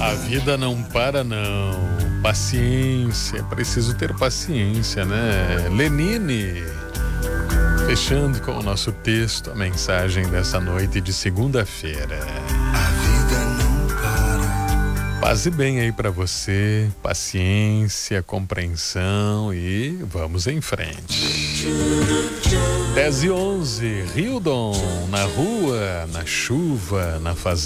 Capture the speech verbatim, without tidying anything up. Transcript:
A vida não para, não. Paciência, preciso ter paciência, né? Lenine, fechando com o nosso texto, a mensagem dessa noite de segunda-feira. A vida não para. Paz e bem aí pra você, paciência, compreensão e vamos em frente. dez e onze, Hildon, na rua, na chuva, na fazenda.